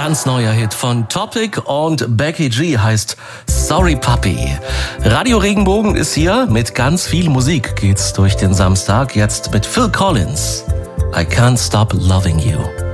Ganz neuer Hit von Topic und Becky G heißt Sorry Puppy. Radio Regenbogen ist hier. Mit ganz viel Musik geht's durch den Samstag. Jetzt mit Phil Collins. I Can't Stop Loving You.